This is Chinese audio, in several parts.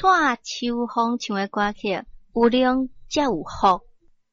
带秋风唱的歌曲，有灵才有福。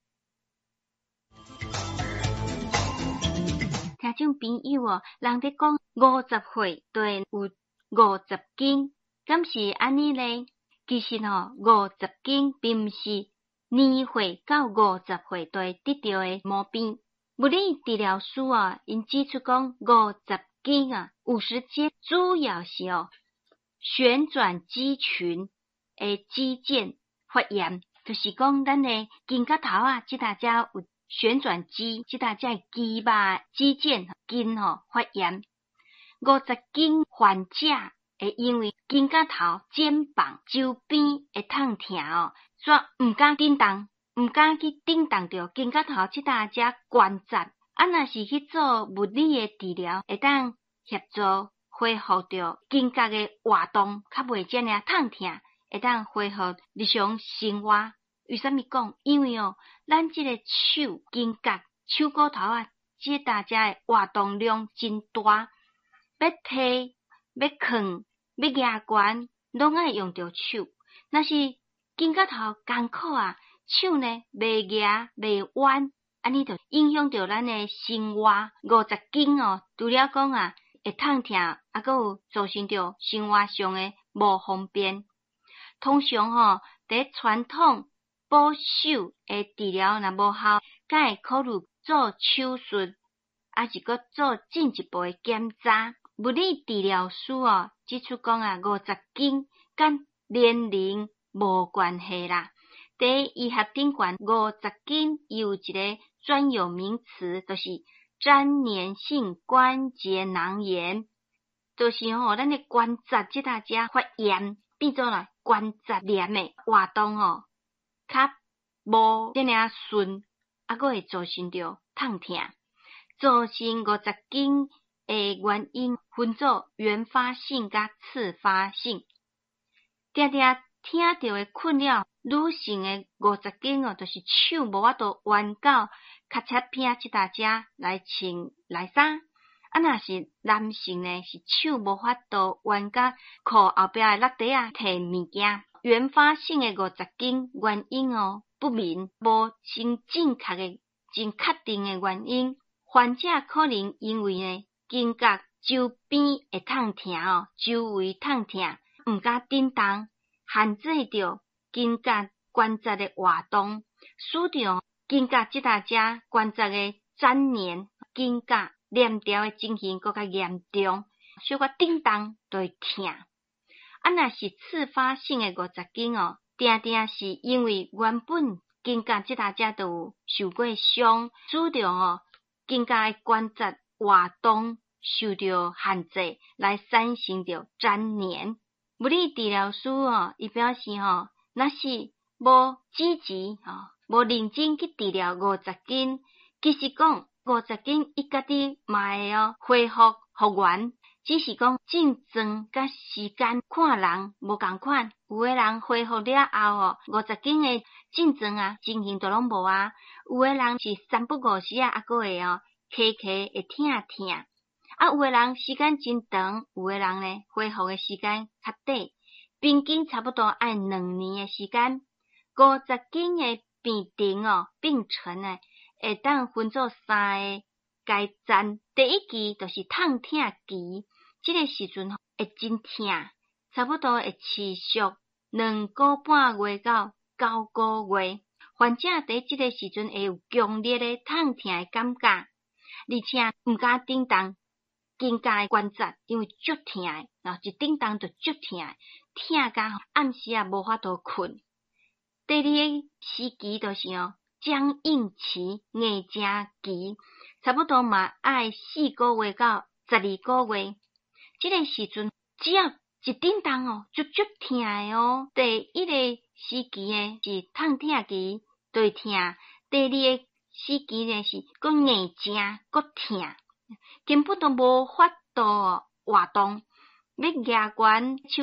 听众朋友哦，人伫讲50岁对有50斤，敢是安尼咧？其实50斤并毋是年岁到50岁对得到的毛病。物理治疗师因指出讲50斤50斤主要是旋转肌群的肌腱发炎，就是讲咱的肩胛头即搭只有旋转肌，即搭只肌肉肌腱筋发炎。50斤患者会因为肩胛头、肩膀周边会痛痛所以毋敢叮当，毋敢去叮当着肩胛头即搭只关节。若是去做物理的治疗，会当协助恢复着肩胛的活动，较袂遮尔痛痛，会当恢复日常生活。为什么讲？因为咱即个手肩胛、手骨头即搭只的活动量真大，要提、要扛、要举悬，拢爱用着手。若是肩胛头艰苦手呢袂举袂弯，安尼就影响着咱的生活。50斤除了讲会痛痛，还有造成着生活上的无方便。通常伫传统保守的治疗若无效，才会考虑做手术，还是搁做进一步的检查。物理治疗师指出讲50斤跟年龄无关系啦。伫医学顶悬50斤有一个专有名词，就是粘连性关节囊炎，就是咱的关节即搭只发炎，变做关节炎的活动较无遮尔顺，还佫会造成着痛痛。造成50斤的原因分做原发性甲次发性。常常听到的困扰，女性的50斤就是手无法度弯到脚切片即搭只来穿内衫。若是男性呢，是手无法度弯到裤后壁的落地摕物件。原发性的50斤原因不明，无真确定的原因。患者可能因为呢肩胛周边会痛痛周围痛痛，毋敢叮当，限制着肩胛关节的活动，使着肩胛即搭只关节的粘连，肩胛连条的情形更加严重，小可叮当就会痛。若是次发性的50斤常常是因为原本肩胛即搭只就有受过伤，使着肩胛的关节活动受到限制，来产生着粘连。物理治疗师伊表示若是无积极无认真去治疗50斤，其实讲50斤伊家己嘛会恢复复原，只是讲症状甲时间看人无共款。有的人恢复了后50斤的症状情形都拢无有的人是3不5时还佫会会痛痛。有的人时间真长，有的人呢恢复的时间较短，平均差不多爱2年的时间。50斤的病程病程会当分做3个阶段。第一期就是痛痛期，这个时阵会真痛，差不多会持续2个半月到9个月。患者伫这个时阵会有强烈的痛痛的感觉，而且毋敢叮当肩胛的关节，因为足痛的，一叮当就足痛的，痛甲暗时无法度困。第二个时期就是僵硬期、硬症期，差不多嘛爱4个月到12个月。这个时阵只要一叮当就足痛的第一个时期呢是痛痛期，就会痛；第二个时期呢是佫硬症佫痛，根本都无法度活动，要举悬手